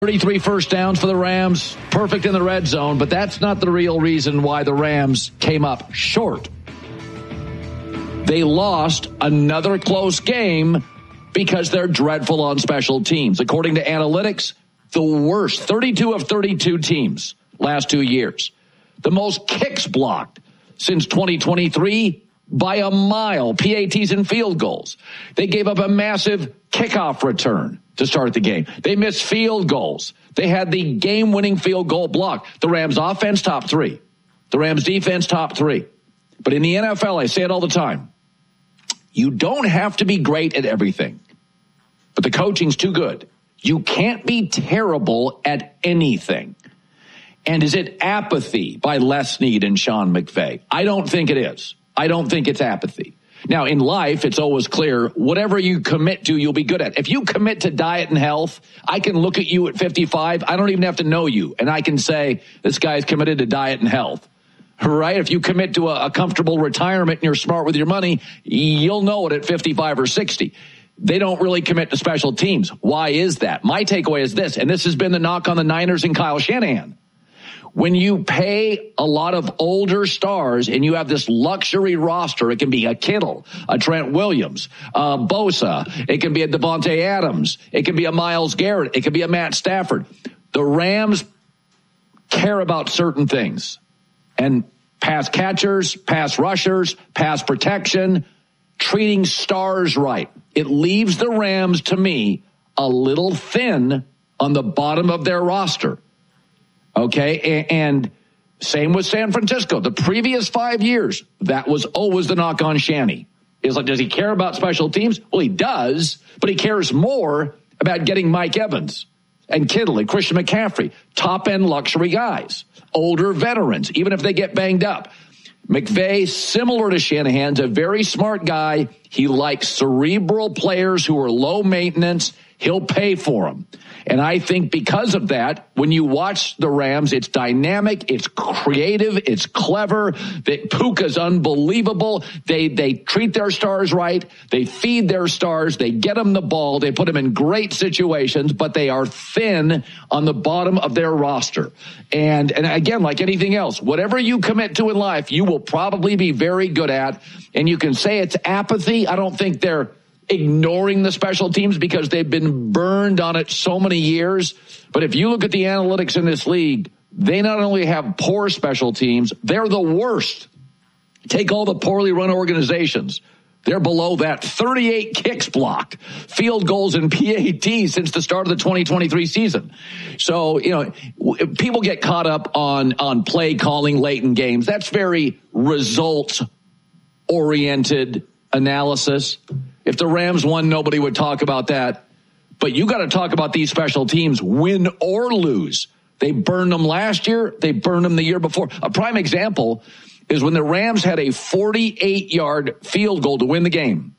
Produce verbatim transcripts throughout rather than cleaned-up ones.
thirty-three first downs for the Rams, perfect in the red zone, but that's not the real reason why the Rams came up short. They lost another close game because they're dreadful on special teams. According to analytics, the worst, thirty-two of thirty-two teams last two years. The most kicks blocked since twenty twenty-three by a mile, P A Ts and field goals. They gave up a massive kickoff return to start the game. They missed field goals. They had the game-winning field goal block. The Rams offense, top three. The Rams defense, top three. But in the N F L, I say it all the time, you don't have to be great at everything, but the coaching's too good. You can't be terrible at anything. And is it apathy by Les Snead and Sean McVay? I don't think it is. I don't think it's apathy. Now, in life, it's always clear, whatever you commit to, you'll be good at. If you commit to diet and health, I can look at you at fifty-five. I don't even have to know you. And I can say, this guy's committed to diet and health. Right? If you commit to a, a comfortable retirement and you're smart with your money, you'll know it at fifty-five or sixty. They don't really commit to special teams. Why is that? My takeaway is this, and this has been the knock on the Niners and Kyle Shanahan. When you pay a lot of older stars and you have this luxury roster, it can be a Kittle, a Trent Williams, a Bosa, it can be a Devontae Adams, it can be a Myles Garrett, it can be a Matt Stafford. The Rams care about certain things. And pass catchers, pass rushers, pass protection, treating stars right. It leaves the Rams, to me, a little thin on the bottom of their roster. Okay, and same with San Francisco. The previous five years, that was always the knock on Shanny. Is like, does he care about special teams? Well, he does, but he cares more about getting Mike Evans and Kittle and Christian McCaffrey, top-end luxury guys, older veterans, even if they get banged up. McVay, similar to Shanahan's, a very smart guy. He likes cerebral players who are low maintenance. He'll pay for them. And I think because of that, when you watch the Rams, it's dynamic, it's creative, it's clever. That Puka's unbelievable. They they treat their stars right. They feed their stars. They get them the ball. They put them in great situations, but they are thin on the bottom of their roster. And, and again, like anything else, whatever you commit to in life, you will probably be very good at. And you can say it's apathy. I don't think they're ignoring the special teams because they've been burned on it so many years. But if you look at the analytics in this league, they not only have poor special teams, they're the worst. Take all the poorly run organizations. They're below that. thirty-eight kicks blocked, field goals and P A Ts since the start of the twenty twenty-three season. So, you know, people get caught up on, on play calling late in games. That's very results oriented analysis. If the Rams won, nobody would talk about that. But you got to talk about these special teams, win or lose. They burned them last year. They burned them the year before. A prime example is when the Rams had a forty-eight yard field goal to win the game.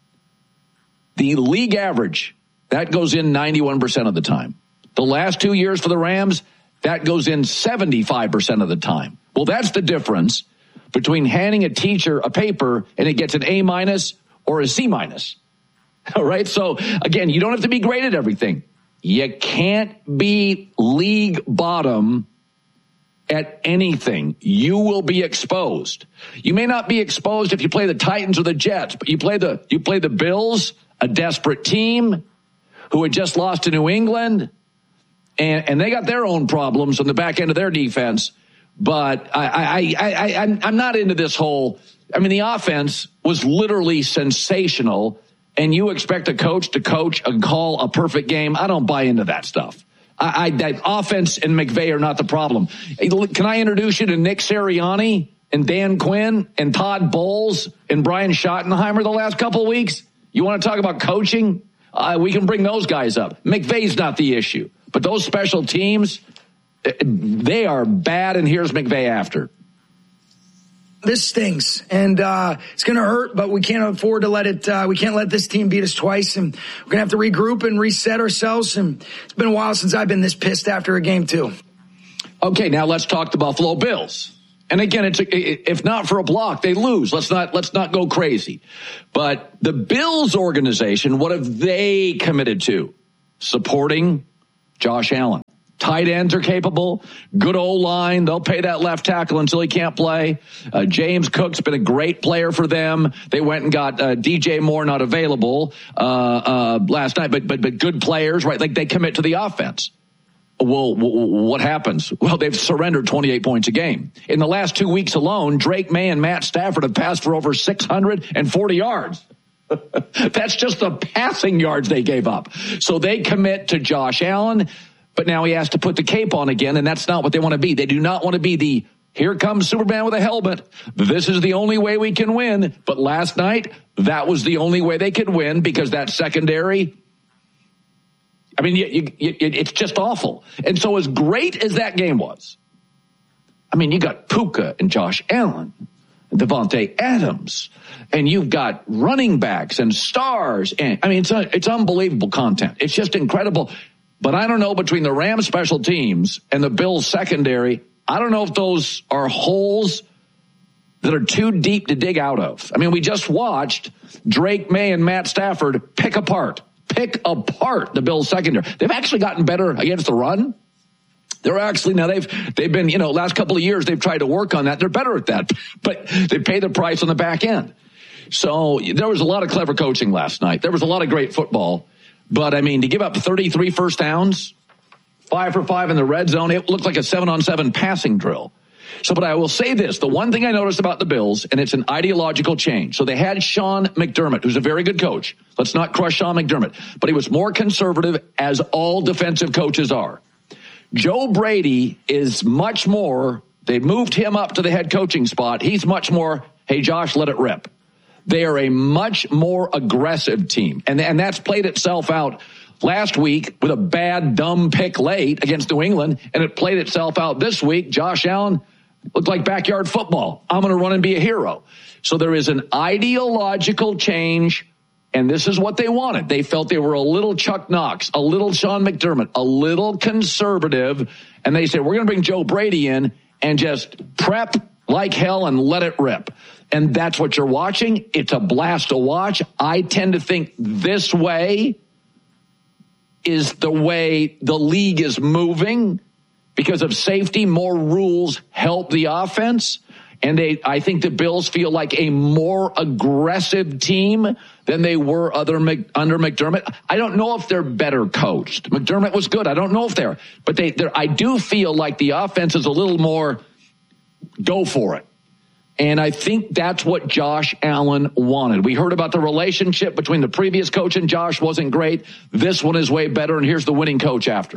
The league average, that goes in ninety-one percent of the time. The last two years for the Rams, that goes in seventy-five percent of the time. Well, that's the difference between handing a teacher a paper and it gets an A minus or a C minus. All right. So again, you don't have to be great at everything. You can't be league bottom at anything. You will be exposed. You may not be exposed if you play the Titans or the Jets, but you play the, you play the Bills, a desperate team who had just lost to New England, and, and they got their own problems on the back end of their defense. But I, I, I, I, I'm, I'm not into this whole, I mean, the offense was literally sensational, and you expect a coach to coach and call a perfect game. I don't buy into that stuff. I, I that offense and McVay are not the problem. Can I introduce you to Nick Sirianni and Dan Quinn and Todd Bowles and Brian Schottenheimer the last couple of weeks? You want to talk about coaching? Uh, we can bring those guys up. McVay's not the issue. But those special teams, they are bad, and here's McVay after. This stings, and uh, it's going to hurt, but we can't afford to let it, uh, we can't let this team beat us twice, and we're going to have to regroup and reset ourselves, and it's been a while since I've been this pissed after a game, too. Okay, now let's talk the Buffalo Bills. And again, it's a, if not for a block, they lose. Let's not let's not go crazy. But the Bills organization, what have they committed to? Supporting Josh Allen. Tight ends are capable. Good old line. They'll pay that left tackle until he can't play. Uh, James Cook's been a great player for them. They went and got uh, D J Moore, not available uh, uh, last night, but but but good players, right? Like they commit to the offense. Well, w- what happens? Well, they've surrendered twenty-eight points a game. In the last two weeks alone, Drake May and Matt Stafford have passed for over six hundred forty yards. That's just the passing yards they gave up. So they commit to Josh Allen. But now he has to put the cape on again, and that's not what they want to be. They do not want to be the, here comes Superman with a helmet. This is the only way we can win. But last night, that was the only way they could win because that secondary, I mean, you, you, you, it's just awful. And so as great as that game was, I mean, you got Puka and Josh Allen, and Devontae Adams, and you've got running backs and stars. And I mean, it's, it's unbelievable content. It's just incredible. But I don't know, between the Rams special teams and the Bills secondary, I don't know if those are holes that are too deep to dig out of. I mean, we just watched Drake May and Matt Stafford pick apart, pick apart the Bills secondary. They've actually gotten better against the run. They're actually, now they've, they've been, you know, last couple of years, they've tried to work on that. They're better at that, but they pay the price on the back end. So there was a lot of clever coaching last night. There was a lot of great football. But, I mean, to give up thirty-three first downs, five for five in the red zone, it looked like a seven-on-seven passing drill. So, but I will say this, the one thing I noticed about the Bills, and it's an ideological change. So they had Sean McDermott, who's a very good coach. Let's not crush Sean McDermott. But he was more conservative, as all defensive coaches are. Joe Brady is much more, they moved him up to the head coaching spot. He's much more, hey, Josh, let it rip. They are a much more aggressive team. And, and that's played itself out last week with a bad, dumb pick late against New England. And it played itself out this week. Josh Allen looked like backyard football. I'm going to run and be a hero. So there is an ideological change. And this is what they wanted. They felt they were a little Chuck Knox, a little Sean McDermott, a little conservative. And they said, we're going to bring Joe Brady in and just prep like hell and let it rip. And that's what you're watching. It's a blast to watch. I tend to think this way is the way the league is moving because of safety. More rules help the offense. And they, I think the Bills feel like a more aggressive team than they were other under McDermott. I don't know if they're better coached. McDermott was good. I don't know if they're, but they, they're, I do feel like the offense is a little more go for it. And I think that's what Josh Allen wanted. We heard about the relationship between the previous coach and Josh wasn't great. This one is way better, and here's the winning coach after.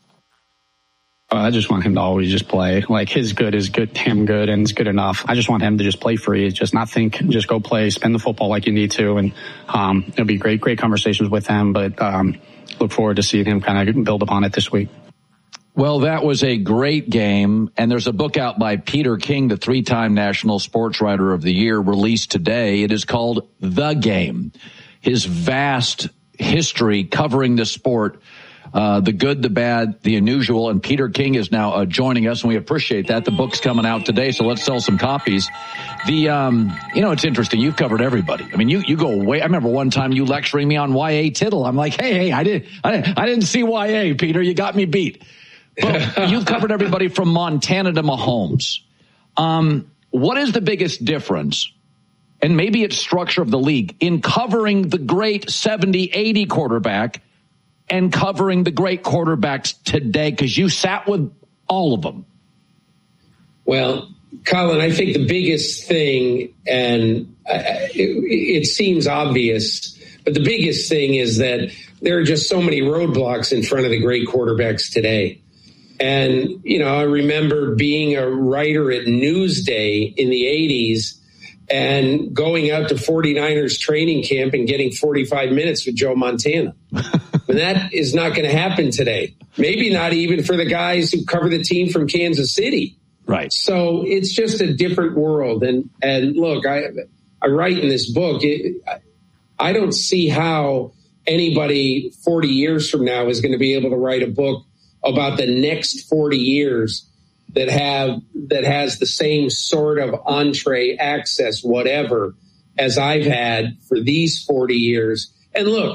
I just want him to always just play. Like, his good is good, him good, and it's good enough. I just want him to just play free, just not think, just go play, spin the football like you need to. And um, it'll be great, great conversations with him, but um, look forward to seeing him kind of build upon it this week. Well, that was a great game, and there's a book out by Peter King, the three-time National Sports Writer of the Year, released today. It is called The Game. His vast history covering the sport, uh, the good, the bad, the unusual, and Peter King is now uh, joining us, and we appreciate that. The book's coming out today, so let's sell some copies. The, um, you know, it's interesting. You've covered everybody. I mean, you, you go way. I remember one time you lecturing me on Y A Tittle. I'm like, hey, hey, I didn't, I didn't, I didn't see Y A, Peter. You got me beat. But you've covered everybody from Montana to Mahomes. Um, what is the biggest difference, and maybe it's structure of the league, in covering the great seventy, eighty quarterback and covering the great quarterbacks today? Because you sat with all of them. Well, Colin, I think the biggest thing, and it, it seems obvious, but the biggest thing is that there are just so many roadblocks in front of the great quarterbacks today. And, you know, I remember being a writer at Newsday in the eighties and going out to 49ers training camp and getting forty-five minutes with Joe Montana. And that is not going to happen today. Maybe not even for the guys who cover the team from Kansas City. Right. So it's just a different world. And, and look, I, I write in this book, it, I don't see how anybody forty years from now is going to be able to write a book about the next forty years that have that has the same sort of entree, access, whatever, as I've had for these forty years. And look,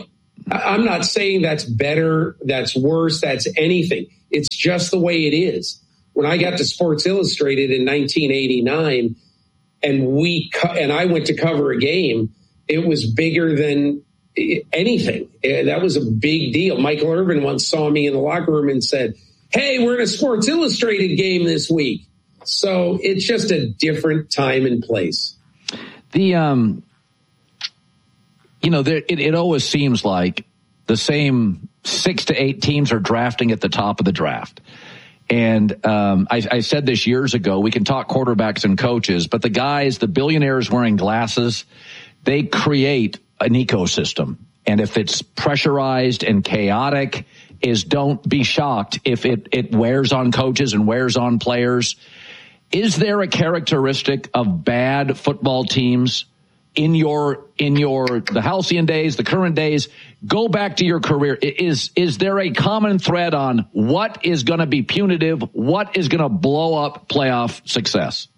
I'm not saying that's better, that's worse, that's anything. It's just the way it is. When I got to Sports Illustrated in nineteen eighty-nine and we co- and I went to cover a game, it was bigger than anything. That was a big deal. Michael Irvin once saw me in the locker room and said, "Hey, we're in a Sports Illustrated game this week." So it's just a different time and place. The, um, you know, there, it, it always seems like the same six to eight teams are drafting at the top of the draft. And um, I, I said this years ago, we can talk quarterbacks and coaches, but the guys, the billionaires wearing glasses, they create an ecosystem. And if it's pressurized and chaotic, is don't be shocked if it, it wears on coaches and wears on players. Is there a characteristic of bad football teams in your in your the halcyon days, the current days? Go back to your career. Is is there a common thread on what is going to be punitive, what is going to blow up playoff success?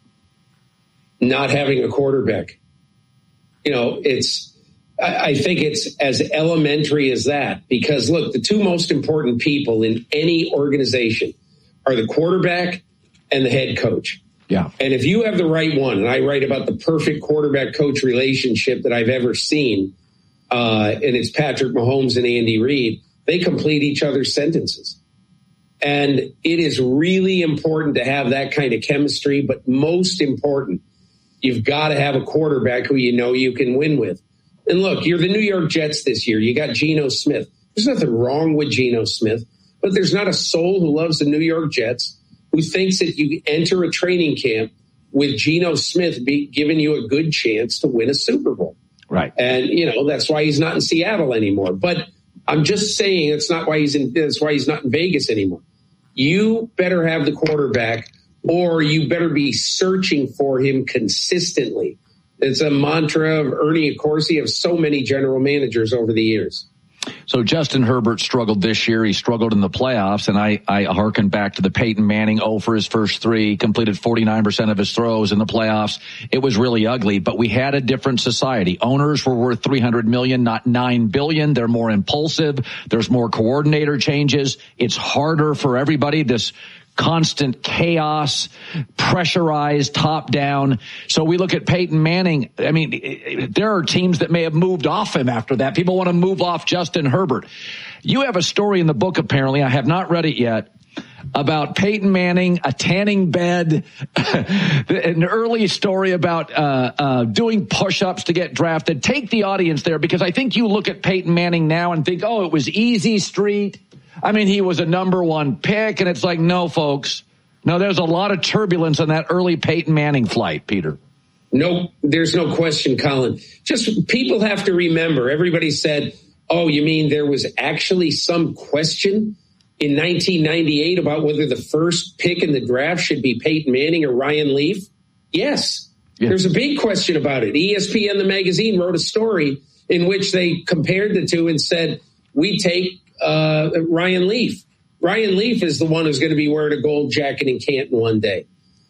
Not having a quarterback. You know, it's I, I think it's as elementary as that, because look, the two most important people in any organization are the quarterback and the head coach. Yeah. And if you have the right one, and I write about the perfect quarterback coach relationship that I've ever seen, uh, and it's Patrick Mahomes and Andy Reid, they complete each other's sentences. And it is really important to have that kind of chemistry, but most important, you've got to have a quarterback who you know you can win with. And look, you're the New York Jets this year. You got Geno Smith. There's nothing wrong with Geno Smith, but there's not a soul who loves the New York Jets who thinks that you enter a training camp with Geno Smith be giving you a good chance to win a Super Bowl. Right. And, you know, that's why he's not in Seattle anymore. But I'm just saying that's not why he's in, that's why he's not in Vegas anymore. You better have the quarterback, or you better be searching for him consistently. It's a mantra of Ernie Accorsi, of so many general managers over the years. So Justin Herbert struggled this year. He struggled in the playoffs, and I, I hearken back to the Peyton Manning oh for his first three, completed forty-nine percent of his throws in the playoffs. It was really ugly, but we had a different society. Owners were worth three hundred million dollars, not nine billion dollars. They're more impulsive. There's more coordinator changes. It's harder for everybody. This constant chaos, pressurized, top down. So we look at Peyton Manning. I mean, there are teams that may have moved off him after that. People want to move off Justin Herbert. You have a story in the book, apparently. I have not read it yet, about Peyton Manning, a tanning bed, an early story about uh, uh, doing push-ups to get drafted. Take the audience there, because I think you look at Peyton Manning now and think, oh, it was easy street. I mean, he was a number one pick, and it's like, no, folks. No, there's a lot of turbulence on that early Peyton Manning flight, Peter. No, there's no question, Colin. Just people have to remember, everybody said, oh, you mean there was actually some question in nineteen ninety-eight about whether the first pick in the draft should be Peyton Manning or Ryan Leaf? Yes. Yeah. There's a big question about it. E S P N, the magazine, wrote a story in which they compared the two and said, we take Uh, Ryan Leaf. Ryan Leaf is the one who's going to be wearing a gold jacket in Canton one day.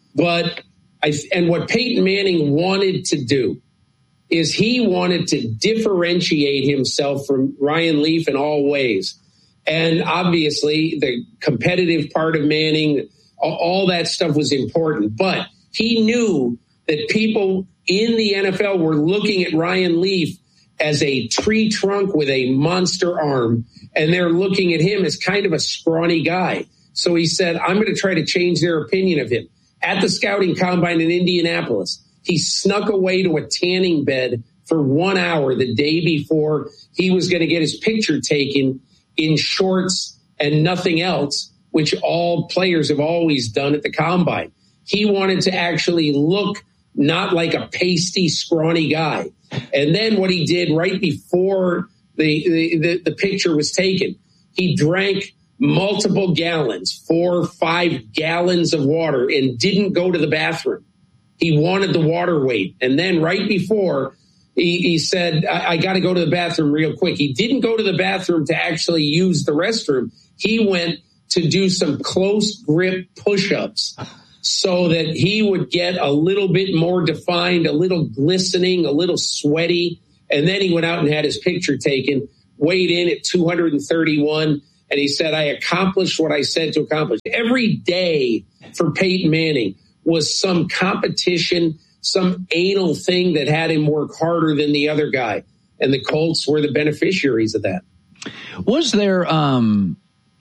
But I, and what Peyton Manning wanted to do is he wanted to differentiate himself from Ryan Leaf in all ways. And obviously the competitive part of Manning, all that stuff was important. But he knew that people in the N F L were looking at Ryan Leaf as a tree trunk with a monster arm, and they're looking at him as kind of a scrawny guy. So he said, I'm going to try to change their opinion of him. At the scouting combine in Indianapolis, he snuck away to a tanning bed for one hour the day before he was going to get his picture taken in shorts and nothing else, which all players have always done at the combine. He wanted to actually look not like a pasty, scrawny guy. And then what he did right before the, the, the, the picture was taken, he drank multiple gallons, four, five gallons of water, and didn't go to the bathroom. He wanted the water weight. And then right before, he, he said, I, I got to go to the bathroom real quick. He didn't go to the bathroom to actually use the restroom. He went to do some close grip push-ups so that he would get a little bit more defined, a little glistening, a little sweaty. And then he went out and had his picture taken weighed in at two hundred thirty-one, and he said, I accomplished what I said to accomplish. Every day for Peyton Manning was some competition, some anal thing that had him work harder than the other guy. And the Colts were the beneficiaries of that. Was there, um,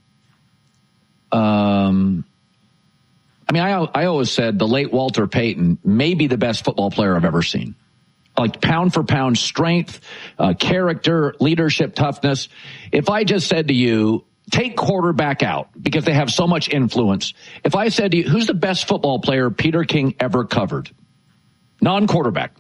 um, I mean, I, I always said the late Walter Payton may be the best football player I've ever seen. Like pound for pound strength, uh, character, leadership, toughness. If I just said to you, take quarterback out because they have so much influence. If I said to you, who's the best football player Peter King ever covered? Non-quarterback.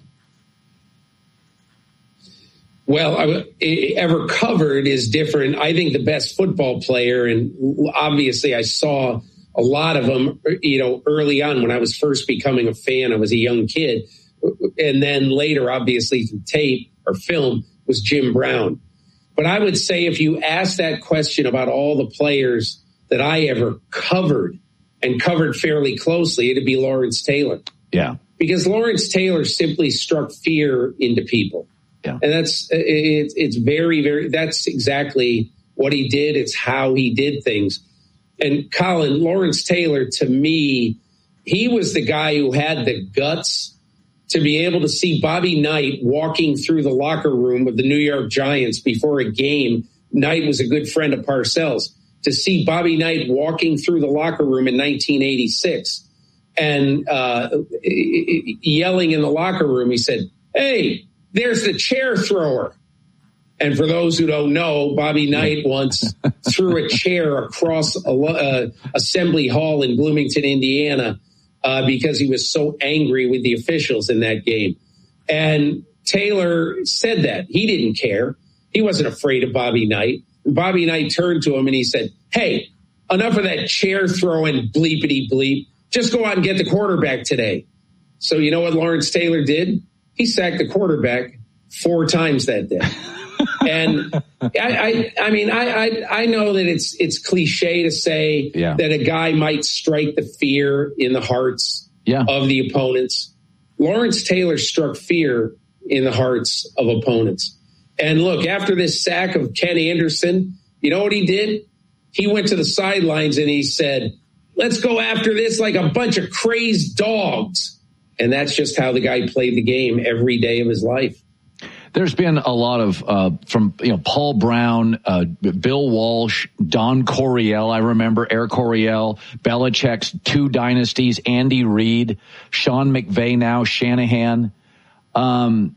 Well, I, ever covered is different. I think the best football player, and obviously I saw a lot of them, you know, early on when I was first becoming a fan. I was a young kid. And then later, obviously, through tape or film, was Jim Brown. But I would say if you ask that question about all the players that I ever covered and covered fairly closely, it'd be Lawrence Taylor. Yeah. Because Lawrence Taylor simply struck fear into people. Yeah. And that's, it, it's very, very, that's exactly what he did. It's how he did things. And Colin, Lawrence Taylor, to me, he was the guy who had the guts to be able to see Bobby Knight walking through the locker room of the New York Giants before a game. Knight was a good friend of Parcells. To see Bobby Knight walking through the locker room in nineteen eighty-six and uh, yelling in the locker room, he said, hey, there's the chair thrower. And for those who don't know, Bobby Knight once threw a chair across a, uh, Assembly Hall in Bloomington, Indiana, Uh, because he was so angry with the officials in that game. And Taylor said that. He didn't care. He wasn't afraid of Bobby Knight. And Bobby Knight turned to him and he said, hey, enough of that chair throwing bleepity bleep. Just go out and get the quarterback today. So you know what Lawrence Taylor did? He sacked the quarterback four times that day. And I, I, I mean, I, I, I know that it's it's cliche to say yeah. that a guy might strike the fear in the hearts yeah. of the opponents. Lawrence Taylor struck fear in the hearts of opponents. And look, after this sack of Ken Anderson, you know what he did? He went to the sidelines and he said, let's go after this like a bunch of crazed dogs. And that's just how the guy played the game every day of his life. There's been a lot of, uh, from, you know, Paul Brown, uh, Bill Walsh, Don Coryell, I remember, Air Coryell, Belichick's two dynasties, Andy Reid, Sean McVay now, Shanahan. Um,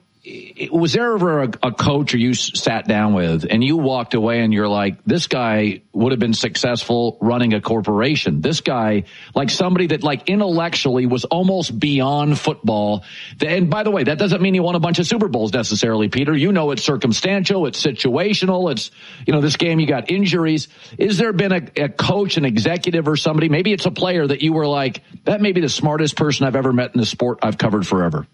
was there ever a, a coach or you sat down with and you walked away and you're like, this guy would have been successful running a corporation? This guy, like somebody that like intellectually was almost beyond football. And by the way, that doesn't mean he won a bunch of Super Bowls necessarily, Peter. You know, it's circumstantial. It's situational. It's, you know, this game, you got injuries. Is there been a, a coach, an executive or somebody, maybe it's a player that you were like, that may be the smartest person I've ever met in the sport I've covered forever?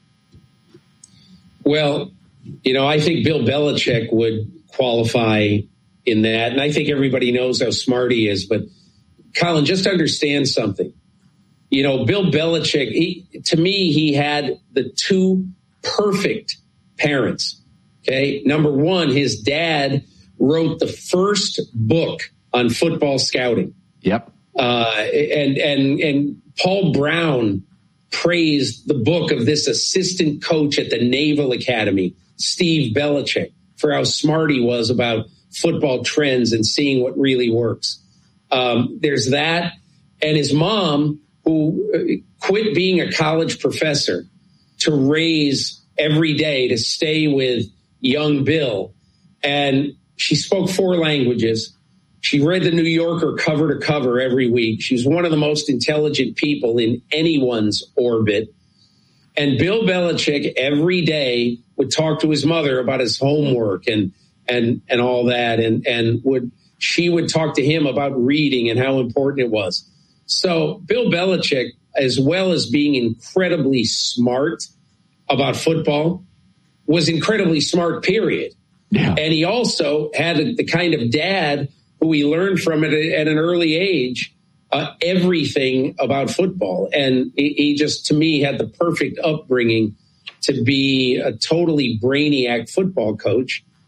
Well, you know, I think Bill Belichick would qualify in that. And I think everybody knows how smart he is. But, Colin, just understand something. You know, Bill Belichick, he, to me, he had the two perfect parents. Okay. Number one, his dad wrote the first book on football scouting. Yep. Uh, and, and, and Paul Brown praised the book of this assistant coach at the Naval Academy, Steve Belichick, for how smart he was about football trends and seeing what really works. Um, there's that. And his mom, who quit being a college professor to raise every day to stay with young Bill. And she spoke four languages. She read the New Yorker cover to cover every week. She was one of the most intelligent people in anyone's orbit. And Bill Belichick every day would talk to his mother about his homework and and and all that. And, and would she would talk to him about reading and how important it was. So Bill Belichick, as well as being incredibly smart about football, was incredibly smart, period. Yeah. And he also had the kind of dad who he learned from at, a, at an early age, uh, everything about football. And he, he just, to me, had the perfect upbringing to be a totally brainiac football coach.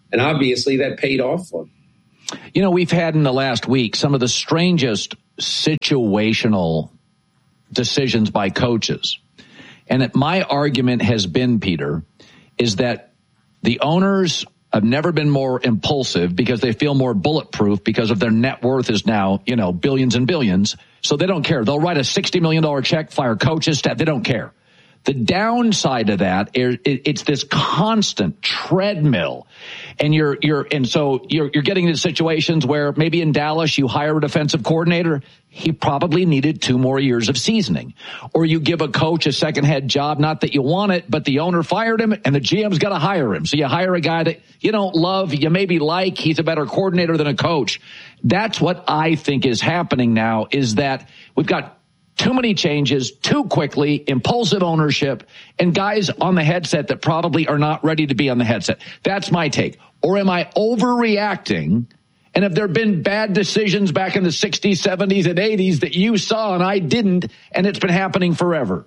And obviously that paid off for him. You know, we've had in the last week some of the strangest situational decisions by coaches. And it, my argument has been, Peter, is that the owners have never been more impulsive because they feel more bulletproof because of their net worth is now, you know, billions and billions. So they don't care. They'll write a sixty million dollars check, fire coaches, staff. They don't care. The downside of that is it's this constant treadmill. And you're, you're, and so you're, you're getting into situations where maybe in Dallas you hire a defensive coordinator. He probably needed two more years of seasoning. Or you give a coach a second head job, not that you want it, but the owner fired him and the G M's got to hire him. So you hire a guy that you don't love, you maybe like, he's a better coordinator than a coach. That's what I think is happening now, is that we've got too many changes, too quickly, impulsive ownership, and guys on the headset that probably are not ready to be on the headset. That's my take. Or am I overreacting? And have there been bad decisions back in the sixties, seventies, and eighties that you saw and I didn't, and it's been happening forever?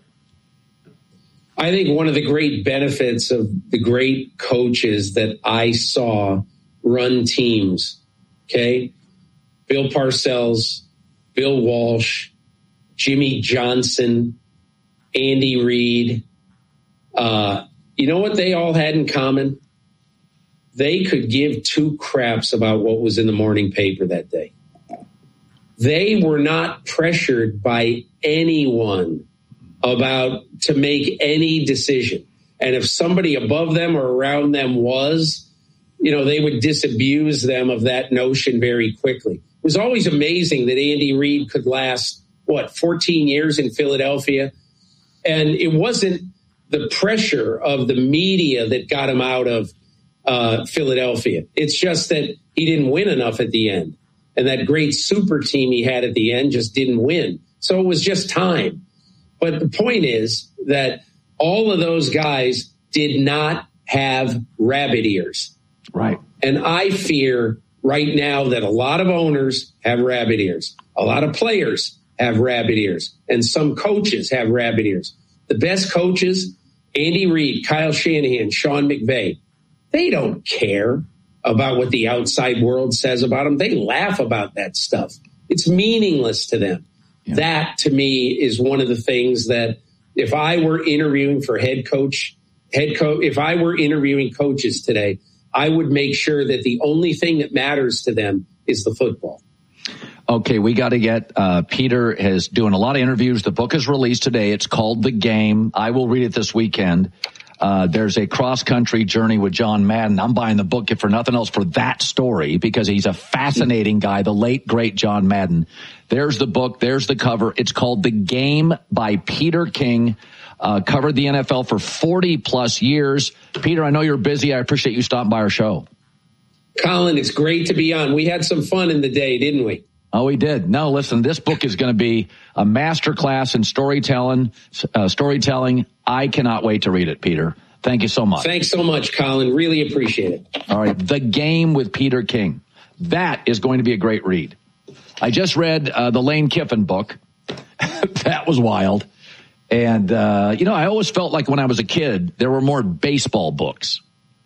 I think one of the great benefits of the great coaches that I saw run teams, okay, Bill Parcells, Bill Walsh, Jimmy Johnson, Andy Reid, uh, you know what they all had in common? They could give two craps about what was in the morning paper that day. They were not pressured by anyone about to make any decision. And if somebody above them or around them was, you know, they would disabuse them of that notion very quickly. It was always amazing that Andy Reid could last, what, fourteen years in Philadelphia. And it wasn't the pressure of the media that got him out of uh, Philadelphia. It's just that he didn't win enough at the end. And that great super team he had at the end just didn't win. So it was just time. But the point is that all of those guys did not have rabbit ears. Right. And I fear right now that a lot of owners have rabbit ears. A lot of players have rabbit ears. And some coaches have rabbit ears. The best coaches, Andy Reid, Kyle Shanahan, Sean McVay, they don't care about what the outside world says about them. They laugh about that stuff. It's meaningless to them. Yeah. That, to me, is one of the things that if I were interviewing for head coach, head coach, if I were interviewing coaches today, I would make sure that the only thing that matters to them is the football. Okay, we got to get, uh, Peter is doing a lot of interviews. The book is released today. It's called The Game. I will read it this weekend. Uh, there's a cross-country journey with John Madden. I'm buying the book, if for nothing else, for that story, because he's a fascinating guy, the late, great John Madden. There's the book. There's the cover. It's called The Game by Peter King. Uh, covered the N F L for forty plus years. Peter, I know you're busy. I appreciate you stopping by our show. Colin, it's great to be on. We had some fun in the day, didn't we? Oh, we did. No, listen, this book is going to be a masterclass in storytelling. Uh, storytelling. I cannot wait to read it, Peter. Thank you so much. Thanks so much, Colin. Really appreciate it. All right. The Game with Peter King. That is going to be a great read. I just read uh, the Lane Kiffin book. That was wild. And, uh, you know, I always felt like when I was a kid, there were more baseball books.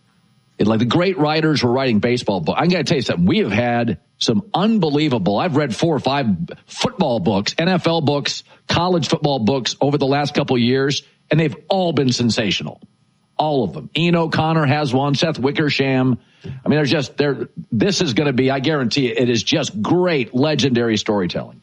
It, like the great writers were writing baseball books. I got to tell you something. We have had some unbelievable, I've read four or five football books, N F L books, college football books over the last couple of years, and they've all been sensational. All of them. Ian O'Connor has one, Seth Wickersham. I mean, there's just, there. This is going to be, I guarantee it, it is just great, legendary storytelling.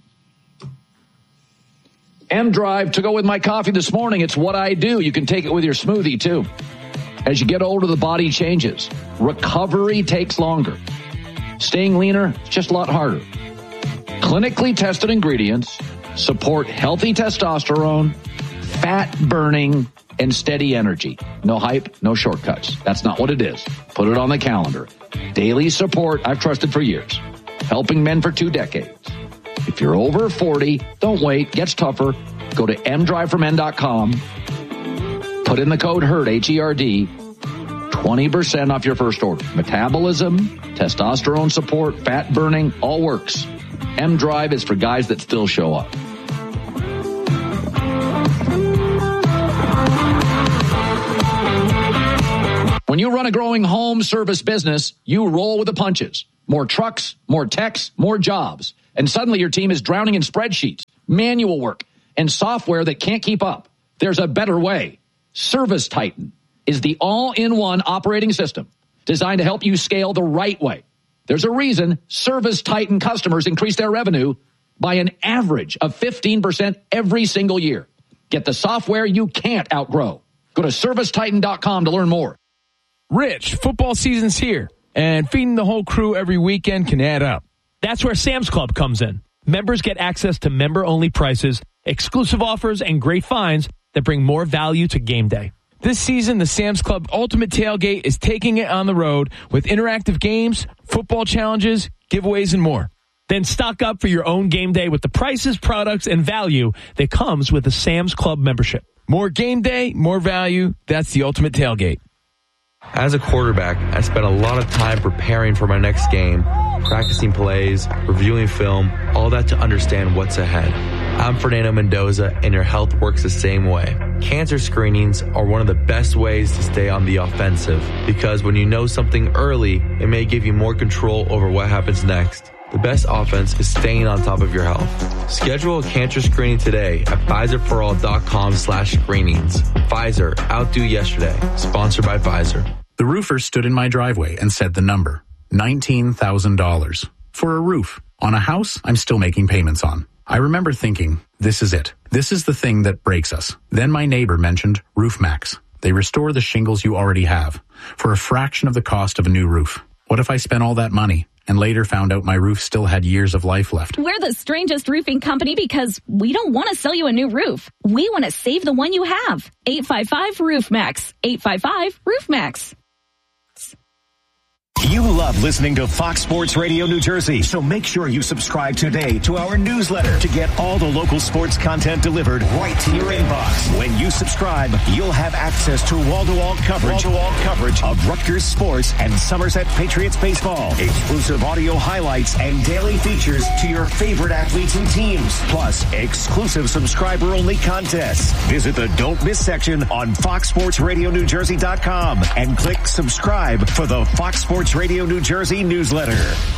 M-Drive to go with my coffee this morning. It's what I do. You can take it with your smoothie, too. As you get older, the body changes. Recovery takes longer. Staying leaner, it's just a lot harder. Clinically tested ingredients support healthy testosterone, fat burning, and steady energy. No hype, no shortcuts. That's not what it is. Put it on the calendar. Daily support I've trusted for years. Helping men for two decades. If you're over forty, don't wait. Gets tougher. Go to m drive for men dot com. Put in the code HERD, H E R D. twenty percent off your first order. Metabolism, testosterone support, fat burning, all works. M-Drive is for guys that still show up. When you run a growing home service business, you roll with the punches. More trucks, more techs, more jobs. And suddenly your team is drowning in spreadsheets, manual work, and software that can't keep up. There's a better way. ServiceTitan is the all-in-one operating system designed to help you scale the right way. There's a reason ServiceTitan customers increase their revenue by an average of fifteen percent every single year. Get the software you can't outgrow. Go to service titan dot com to learn more. Rich, football season's here, and feeding the whole crew every weekend can add up. That's where Sam's Club comes in. Members get access to member-only prices, exclusive offers, and great finds that bring more value to game day. This season, the Sam's Club Ultimate Tailgate is taking it on the road with interactive games, football challenges, giveaways, and more. Then stock up for your own game day with the prices, products, and value that comes with a Sam's Club membership. More game day, more value. That's the Ultimate Tailgate. As a quarterback, I spent a lot of time preparing for my next game, practicing plays, reviewing film, all that to understand what's ahead. I'm Fernando Mendoza, and your health works the same way. Cancer screenings are one of the best ways to stay on the offensive, because when you know something early, it may give you more control over what happens next. The best offense is staying on top of your health. Schedule a cancer screening today at Pfizer for all dot com slash screenings. Pfizer, outdo yesterday. Sponsored by Pfizer. The roofer stood in my driveway and said the number, nineteen thousand dollars. For a roof. On a house I'm still making payments on. I remember thinking, this is it. This is the thing that breaks us. Then my neighbor mentioned RoofMax. They restore the shingles you already have for a fraction of the cost of a new roof. What if I spent all that money and later found out my roof still had years of life left? We're the strangest roofing company because we don't want to sell you a new roof. We want to save the one you have. eight five five roof max. eight five five roof max. You love listening to Fox Sports Radio New Jersey, so make sure you subscribe today to our newsletter to get all the local sports content delivered right to your inbox. When you subscribe, you'll have access to wall-to-wall coverage, wall-to-wall coverage of Rutgers sports and Somerset Patriots baseball, exclusive audio highlights, and daily features to your favorite athletes and teams, plus exclusive subscriber-only contests. Visit the Don't Miss section on fox sports radio new jersey dot com and click subscribe for the Fox Sports Radio New Jersey newsletter.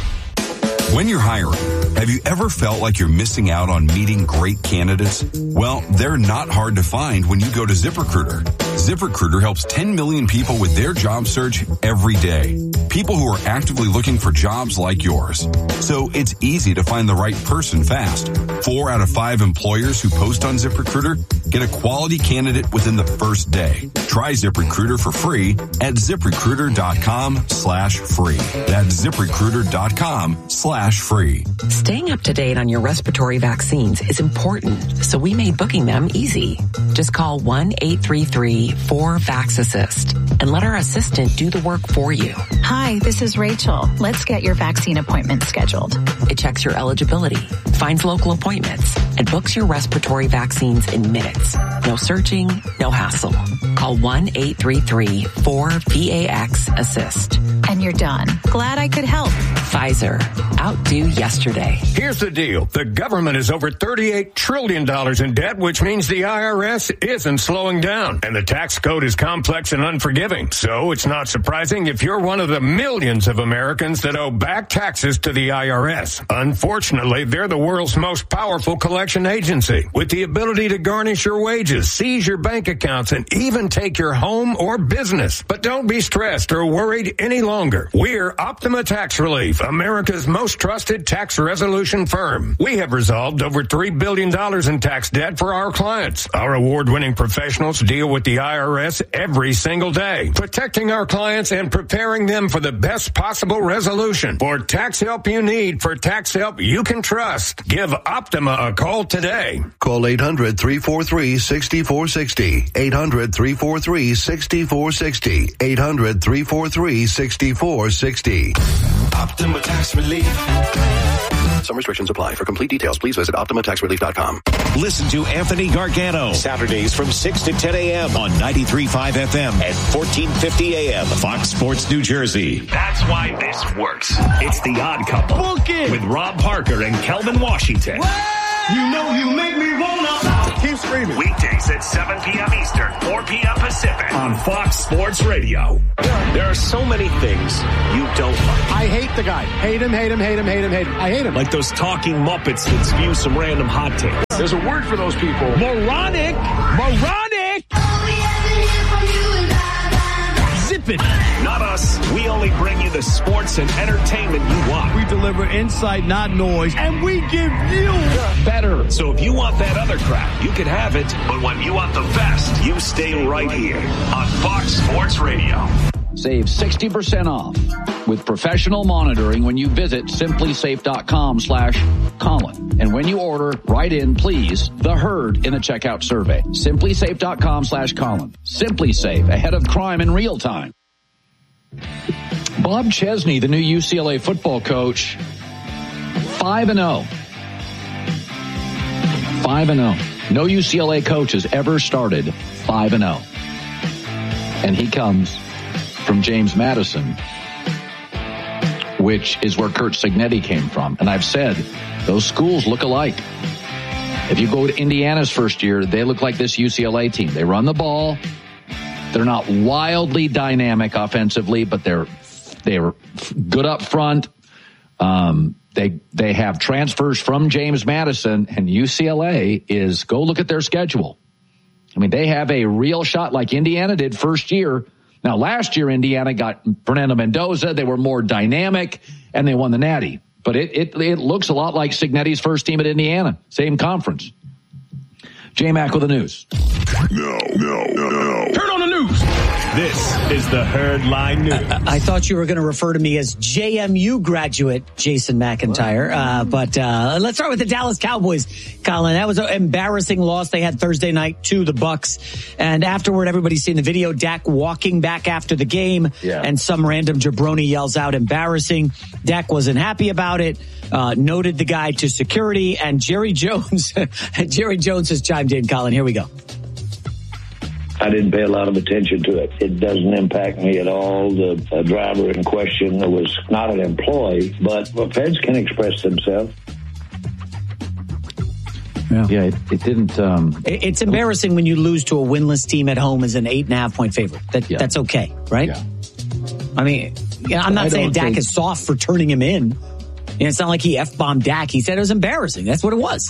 When you're hiring, have you ever felt like you're missing out on meeting great candidates? Well, they're not hard to find when you go to ZipRecruiter. ZipRecruiter helps ten million people with their job search every day. People who are actively looking for jobs like yours. So it's easy to find the right person fast. Four out of five employers who post on ZipRecruiter get a quality candidate within the first day. Try ZipRecruiter for free at ZipRecruiter.com slash free. That's ZipRecruiter.com slash free. Staying up to date on your respiratory vaccines is important, so we made booking them easy. Just call one eight three three four vax assist and let our assistant do the work for you. Hi, this is Rachel. Let's get your vaccine appointment scheduled. It checks your eligibility, finds local appointments, and books your respiratory vaccines in minutes. No searching, no hassle. Call one eight three three four V A X assist. And you're done. Glad I could help. Pfizer. Outdo yesterday. Here's the deal. The government is over thirty-eight trillion dollars in debt, which means the I R S isn't slowing down. And the tax code is complex and unforgiving. So it's not surprising if you're one of the millions of Americans that owe back taxes to the I R S. Unfortunately, they're the world's most powerful collection agency, with the ability to garnish your wages, seize your bank accounts, and even take your home or business. But don't be stressed or worried any longer. We're Optima Tax Relief, America's most trusted tax resolution firm. We have resolved over three billion dollars in tax debt for our clients. Our award-winning professionals deal with the I R S every single day, protecting our clients and preparing them for the best possible resolution. For tax help you need, for tax help you can trust, give Optima a call today. Call eight hundred three four three six four six zero. eight hundred three four three six four six zero. eight hundred three four three six four six zero. Optima Tax Relief. Some restrictions apply. For complete details, please visit optima tax relief dot com. Listen to Anthony Gargano Saturdays from six to ten a.m. on ninety-three point five F M and fourteen fifty A M Fox Sports New Jersey. That's why this works. It's The Odd Couple. Book it with Rob Parker and Kelvin Washington. Well, you know you make me wanna keep streaming. Weekdays at seven p.m. Eastern, four p.m. Pacific. On Fox Sports Radio. There are so many things you don't like. I hate the guy. Hate him, hate him, hate him, hate him, hate him. I hate him. Like those talking Muppets that spew some random hot takes. There's a word for those people. Moronic. Moronic. Zip it. Not us. We only bring you the sports and entertainment you want. We deliver insight, not noise, and we give you better. So if you want that other crap, you can have it. But when you want the best, you stay right here on Fox Sports Radio. Save sixty percent off with professional monitoring when you visit simplysafe.com slash Colin. And when you order, write in, please, the herd in the checkout survey. simplysafe.com slash Colin. Simply Safe, ahead of crime in real time. Bob Chesney, the new U C L A football coach, five and oh. five and oh. No U C L A coach has ever started five and oh. And he comes from James Madison, which is where Curt Cignetti came from. And I've said, those schools look alike. If you go to Indiana's first year, they look like this U C L A team. They run the ball. They're not wildly dynamic offensively, but they're they're good up front. Um, they they have transfers from James Madison, and U C L A is, go look at their schedule. I mean, they have a real shot like Indiana did first year. Now, last year, Indiana got Fernando Mendoza. They were more dynamic, and they won the Natty. But it, it, it looks a lot like Cignetti's first team at Indiana. Same conference. J-Mac with the news. No, no, no, no. Turn on the news. This is the Herd Line News. I, I thought you were going to refer to me as J M U graduate Jason McIntyre. Uh, but uh, let's start with the Dallas Cowboys, Colin. That was an embarrassing loss they had Thursday night to the Bucks. And afterward, everybody's seen the video, Dak walking back after the game. Yeah. And some random jabroni yells out, embarrassing. Dak wasn't happy about it. Uh, noted the guy to security. And Jerry Jones, Jerry Jones has chimed in, Colin. Here we go. I didn't pay a lot of attention to it. It doesn't impact me at all. The uh, driver in question was not an employee, but well, feds can express themselves. Yeah, yeah it, it didn't. Um, it, it's embarrassing when you lose to a winless team at home as an eight and a half point favorite. That, yeah. That's okay, right? Yeah. I mean, yeah, I'm not I saying Dak think... is soft for turning him in. You know, it's not like he F-bombed Dak. He said it was embarrassing. That's what it was.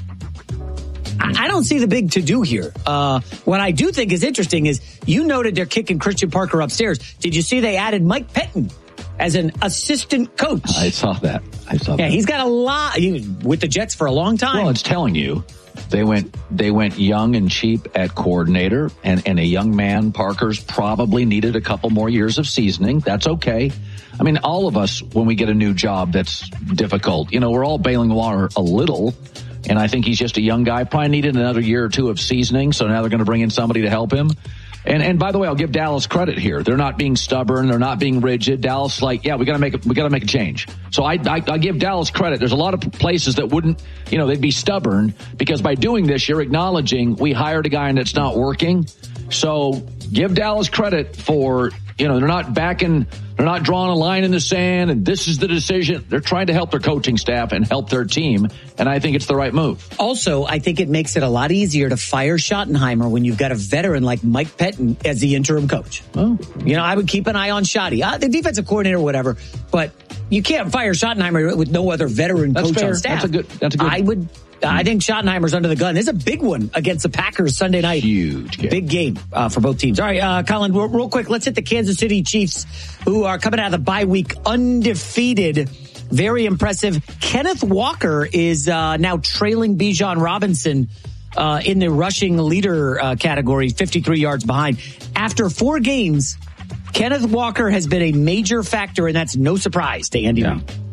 I don't see the big to-do here. Uh, what I do think is interesting is you noted they're kicking Christian Parker upstairs. Did you see they added Mike Pettin as an assistant coach? I saw that. I saw yeah, that. He's got a lot he, with the Jets for a long time. Well, it's telling you they went they went young and cheap at coordinator, and, and a young man, Parker's, probably needed a couple more years of seasoning. That's okay. I mean, all of us, when we get a new job that's difficult, you know, we're all bailing water a little. And I think he's just a young guy, probably needed another year or two of seasoning. So now they're going to bring in somebody to help him. And and by the way, I'll give Dallas credit here. They're not being stubborn. They're not being rigid. Dallas is like, yeah, we got to make it. We got to make a change. So I, I I give Dallas credit. There's a lot of places that wouldn't, you know, they'd be stubborn because by doing this, you're acknowledging we hired a guy and it's not working. So give Dallas credit for, you know, they're not backing. They're not drawing a line in the sand, and this is the decision. They're trying to help their coaching staff and help their team, and I think it's the right move. Also, I think it makes it a lot easier to fire Schottenheimer when you've got a veteran like Mike Pettin as the interim coach. Oh. You know, I would keep an eye on Schotty, uh, the defensive coordinator or whatever, but you can't fire Schottenheimer with no other veteran that's coach fair. on staff. That's a good. That's a good. I would. I think Schottenheimer's under the gun. This is a big one against the Packers Sunday night. Huge game. Big game uh, for both teams. All right, uh, Colin, real, real quick, let's hit the Kansas City Chiefs, who are coming out of the bye week undefeated. Very impressive. Kenneth Walker is uh, now trailing Bijan Robinson uh, in the rushing leader uh, category, fifty-three yards behind. After four games, Kenneth Walker has been a major factor, and that's no surprise to Andy yeah. Reid.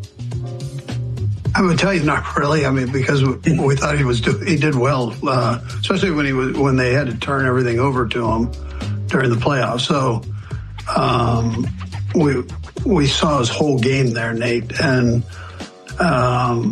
I would tell you not really. I mean, because we thought he was do, he did well, uh, especially when he was when they had to turn everything over to him during the playoffs. So um, we we saw his whole game there, Nate, and um,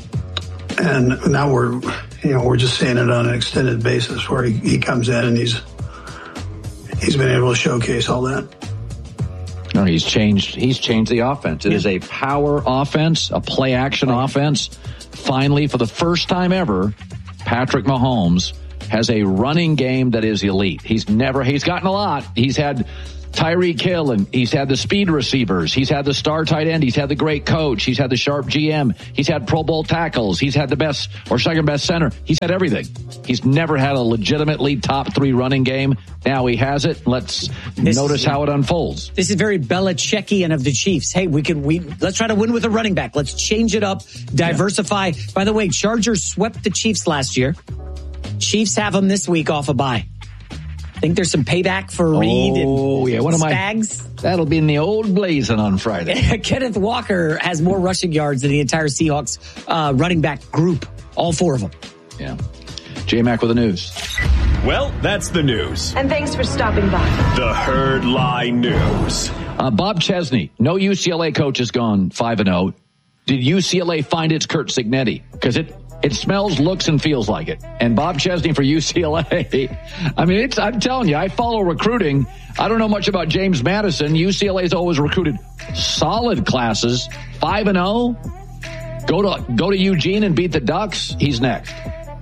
and now we're you know we're just seeing it on an extended basis where he, he comes in and he's he's been able to showcase all that. No, he's changed. He's changed the offense. It yeah. is a power offense, a play action right. offense. Finally, for the first time ever, Patrick Mahomes has a running game that is elite. He's never, he's gotten a lot. He's had Tyreek Hill, and he's had the speed receivers. He's had the star tight end. He's had the great coach. He's had the sharp G M. He's had Pro Bowl tackles. He's had the best or second best center. He's had everything. He's never had a legitimately top three running game. Now he has it. Let's this notice is, how it unfolds. This is very Belichickian of the Chiefs. Hey, we can we let's try to win with a running back. Let's change it up, diversify. Yeah. By the way, Chargers swept the Chiefs last year. Chiefs have them this week off a bye. I think there's some payback for Reed oh, and yeah. One Spags. Of my, that'll be in the old blazing on Friday. Kenneth Walker has more rushing yards than the entire Seahawks uh, running back group, all four of them. Yeah. J-Mac with the news. Well, that's the news. And thanks for stopping by. The Herd Lie News. Uh, Bob Chesney, no U C L A coach has gone five and oh. Did U C L A find its Curt Cignetti? Because it It smells, looks, and feels like it. And Bob Chesney for U C L A. I mean, it's, I'm telling you, I follow recruiting. I don't know much about James Madison. U C L A's always recruited solid classes. five and oh. Go to, go to Eugene and beat the Ducks. He's next.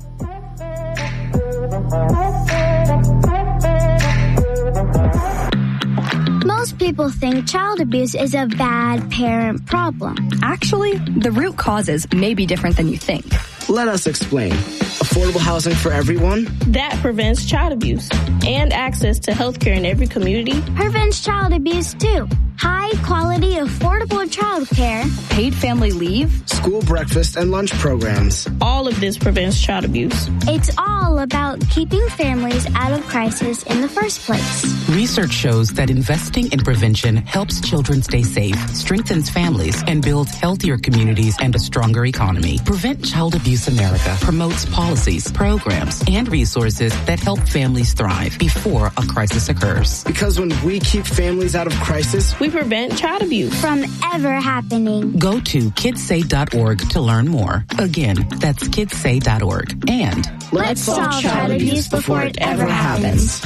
Most people think child abuse is a bad parent problem. Actually, the root causes may be different than you think. Let us explain. Affordable housing for everyone? That prevents child abuse. And access to health care in every community. Prevents child abuse, too. High quality, affordable child care. Paid family leave. School breakfast and lunch programs. All of this prevents child abuse. It's all about keeping families out of crisis in the first place. Research shows that investing in prevention helps children stay safe, strengthens families, and builds healthier communities and a stronger economy. Prevent Child Abuse America promotes policies, programs, and resources that help families thrive before a crisis occurs. Because when we keep families out of crisis, we prevent child abuse from ever happening. Go to kids say dot org to learn more. Again, that's kids say dot org. And let's, let's solve child, child abuse before it ever happens.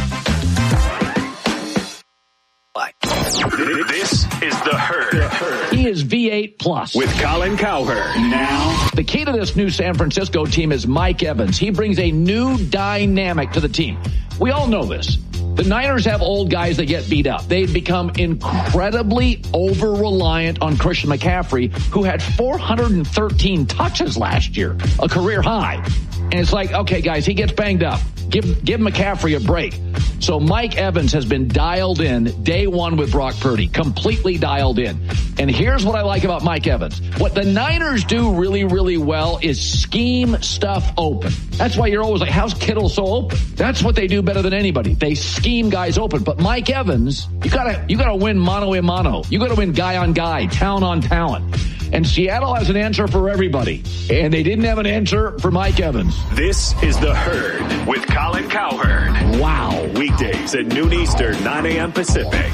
This is The Herd. He is V eight plus. With Colin Cowherd. Now, the key to this new San Francisco team is Mike Evans. He brings a new dynamic to the team. We all know this. The Niners have old guys that get beat up. They've become incredibly over-reliant on Christian McCaffrey, who had four hundred thirteen touches last year, a career high. And it's like, okay, guys, he gets banged up. Give, give McCaffrey a break. So Mike Evans has been dialed in day one with Brock Purdy, completely dialed in. And here's what I like about Mike Evans. What the Niners do really, really well is scheme stuff open. That's why you're always like, how's Kittle so open? That's what they do better than anybody. They scheme guys open. But Mike Evans, you gotta, you gotta win mano a mano. You gotta win guy on guy, talent on talent. And Seattle has an answer for everybody. And they didn't have an answer for Mike Evans. This is The Herd with Colin Cowherd. Wow. Weekdays at noon Eastern, nine a.m. Pacific.